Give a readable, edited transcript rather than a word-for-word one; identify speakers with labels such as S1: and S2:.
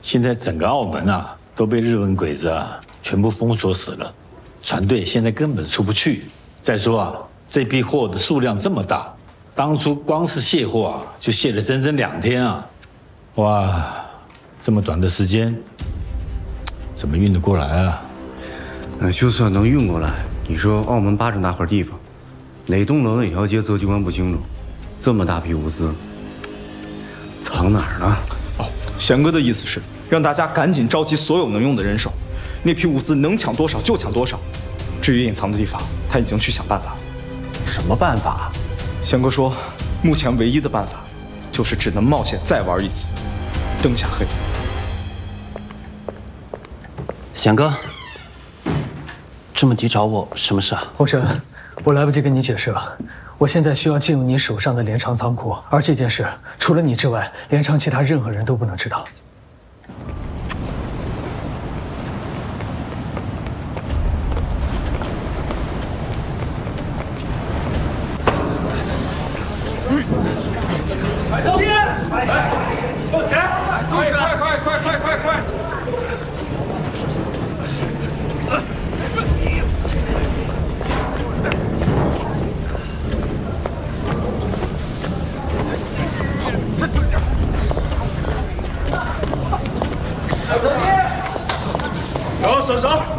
S1: 现在整个澳门啊都被日本鬼子啊全部封锁死了，船队现在根本出不去。再说啊，这批货的数量这么大，当初光是卸货啊就卸了整整2天啊！哇，这么短的时间，怎么运得过来啊？
S2: 就算能运过来，你说澳门8这么大块地方，哪栋楼哪条街择机关不清楚？这么大批物资，藏哪儿呢？
S3: 哦，贤哥的意思是让大家赶紧召集所有能用的人手，那批物资能抢多少就抢多少。至于隐藏的地方，他已经去想办法了。
S4: 什么办法？
S3: 贤哥说，目前唯一的办法就是只能冒险再玩一次，灯下黑。
S5: 贤哥，这么急找我，什么事啊？
S6: 洪生，我来不及跟你解释了。我现在需要进入你手上的连昌仓库，而这件事除了你之外，连昌其他任何人都不能知道。
S7: 小弟，收钱！都起来！快！手，